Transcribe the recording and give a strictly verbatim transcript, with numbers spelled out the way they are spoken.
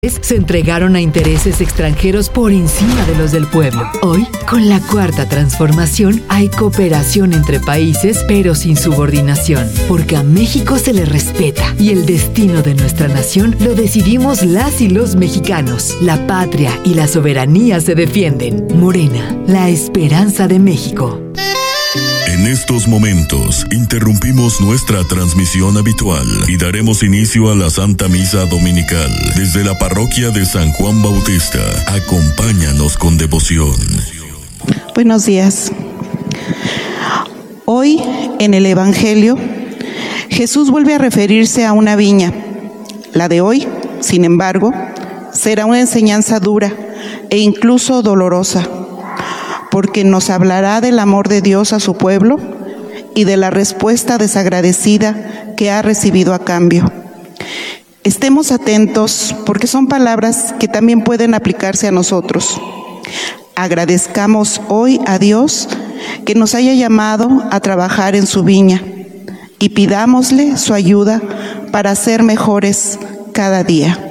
se entregaron a intereses extranjeros por encima de los del pueblo. Hoy, con la Cuarta Transformación, hay cooperación entre países, pero sin subordinación, porque a México se le respeta y el destino de nuestra nación lo decidimos las y los mexicanos. La patria y la soberanía se defienden. Morena, la esperanza de México. En estos momentos, interrumpimos nuestra transmisión habitual y daremos inicio a la Santa Misa Dominical desde la parroquia de San Juan Bautista. Acompáñanos con devoción. Buenos días. Hoy, en el Evangelio, Jesús vuelve a referirse a una viña. La de hoy, sin embargo, será una enseñanza dura e incluso dolorosa, porque nos hablará del amor de Dios a su pueblo y de la respuesta desagradecida que ha recibido a cambio. Estemos atentos, porque son palabras que también pueden aplicarse a nosotros. Agradezcamos hoy a Dios que nos haya llamado a trabajar en su viña y pidámosle su ayuda para ser mejores cada día.